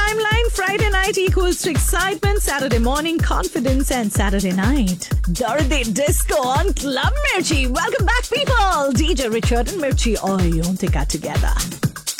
timeline. Friday night equals to excitement, Saturday morning confidence, and Saturday night Dorothy Disco on Club Mirchi. Welcome back, people. DJ Richard and Mirchi Oyontika together.